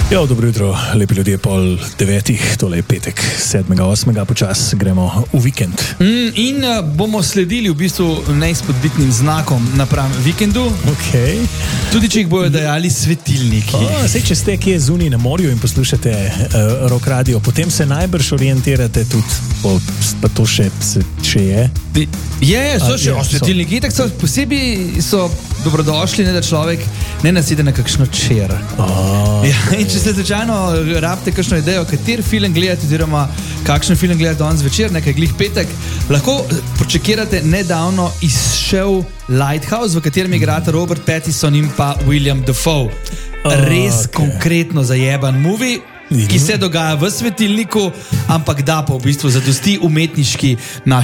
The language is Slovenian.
Jo, dobro jutro, lepi ljudje, 8:30, tole je petek, 7.8. počas gremo v vikend. In bomo sledili v bistvu neizpodbitnim znakom napram vikendu, Okay. tudi če jih bojo dajali svetilniki. Če ste kje zunaj na morju in poslušate rock radio, potem se najbrž orientirate tudi, pa to še je. So še svetilniki, tako so posebej so dobrodošli, ne da človek ne nasede na kakšno čer. In če ste slučajno rabite kakšno idejo, kater film gledate, oziroma kakšen film gledate danes zvečer, nekaj glih petek, lahko počekirate nedavno izšel Lighthouse, v katerem igrata Robert Pattinson in pa William Dafoe. Res konkretno zajeban movie, ki se dogaja v svetilniku, ampak da pa v bistvu zadosti umetniški